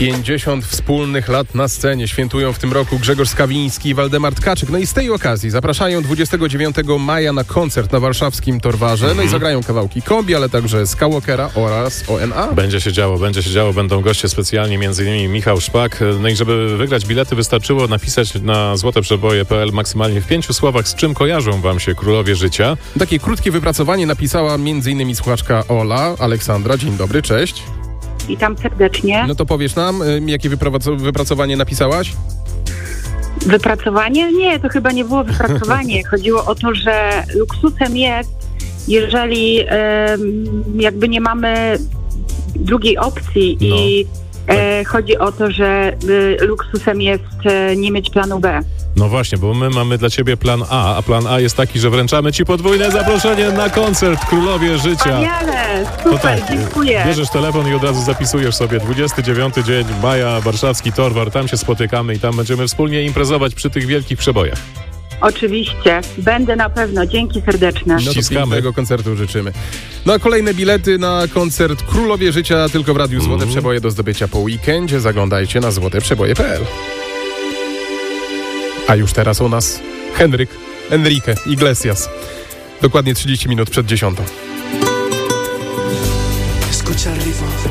50 wspólnych lat na scenie świętują w tym roku Grzegorz Skawiński i Waldemar Tkaczyk. No i z tej okazji zapraszają 29 maja na koncert na warszawskim Torwarze. No i zagrają kawałki Kombi, ale także Skywalkera oraz ONA. Będzie się działo. Będą goście specjalni, m.in. Michał Szpak. No i żeby wygrać bilety, wystarczyło napisać na złoteprzeboje.pl maksymalnie w 5 słowach, z czym kojarzą wam się królowie życia. Takie krótkie wypracowanie napisała m.in. słuchaczka Ola, Aleksandra. Dzień dobry, cześć. Witam serdecznie. No to powiesz nam, jakie wypracowanie napisałaś? Wypracowanie? Nie, to chyba nie było wypracowanie. Chodziło o to, że luksusem jest, jeżeli jakby nie mamy drugiej opcji i chodzi o to, że luksusem jest nie mieć planu B. No właśnie, bo my mamy dla ciebie plan A plan A jest taki, że wręczamy ci podwójne zaproszenie na koncert Królowie Życia. Wspaniale, super, dziękuję. Bierzesz telefon i od razu zapisujesz sobie 29 dzień maja, warszawski Torwar, tam się spotykamy i tam będziemy wspólnie imprezować przy tych wielkich przebojach. Oczywiście, będę na pewno, dzięki serdeczne. No to pięknego koncertu życzymy. No a kolejne bilety na koncert Królowie Życia tylko w Radiu Złote Przeboje do zdobycia po weekendzie. Zaglądajcie na złoteprzeboje.pl. A już teraz u nas Enrique Iglesias. Dokładnie 30 minut przed 10. Escuchar mi voz